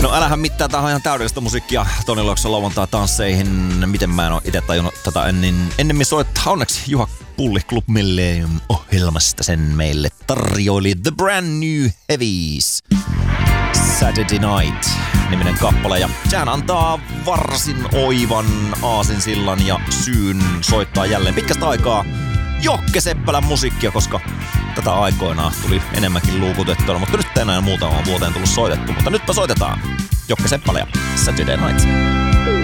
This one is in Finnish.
No älähän mitään, tää on ihan täydellistä musiikkia Toni Lokson lauantaa tansseihin. Miten mä en oo ite tajunnut tätä ennemmin soittaa. Onneksi Juha Pulli Club Millennium -ohjelmasta sen meille tarjoili The Brand New Heavies. Saturday Night -niminen kappale, ja sehän antaa varsin oivan aasinsillan ja syyn soittaa jälleen pitkästä aikaa Jokke Seppälän musiikkia, koska tätä aikoinaan tuli enemmänkin luukutettua, mutta nyt enää muutamaan vuoteen tullut soitettu, mutta nytpä soitetaan Jokke Seppälä ja Saturday Night.